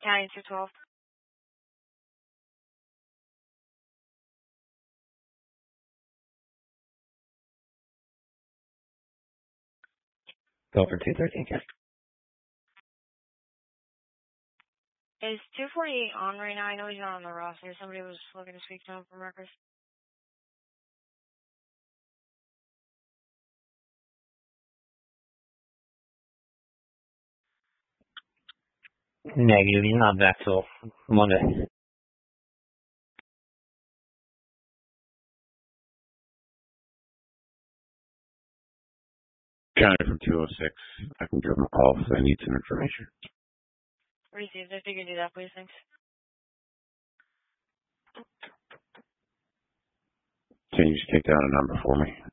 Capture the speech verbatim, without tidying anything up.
County two twelve. Go for two thirteen, Ken. Is two forty-eight on right now? I know he's not on the roster. Somebody was looking to speak to him from records. Negative. He's not back till Monday. County from two oh six. I can give him a call if I need some information. Received. If you can do that, please. Thanks. Can you just take down a number for me?